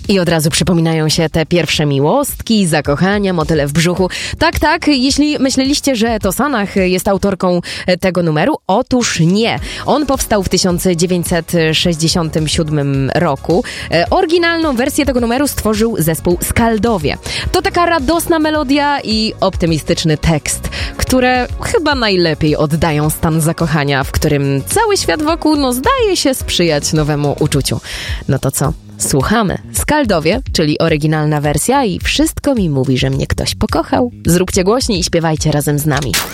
I od razu przypominają się te pierwsze miłostki, zakochania, motyle w brzuchu. Tak, jeśli myśleliście, że to Sanach jest autorką tego numeru, otóż nie. On powstał w 1967 roku. Oryginalną wersję tego numeru stworzył zespół Skaldowie. To taka radosna melodia i optymistyczny tekst, które chyba najlepiej oddają stan zakochania, w którym cały świat wokół zdaje się sprzyjać nowemu uczuciu. No to co? Słuchamy. Skaldowie, czyli oryginalna wersja i wszystko mi mówi, że mnie ktoś pokochał. Zróbcie głośniej i śpiewajcie razem z nami.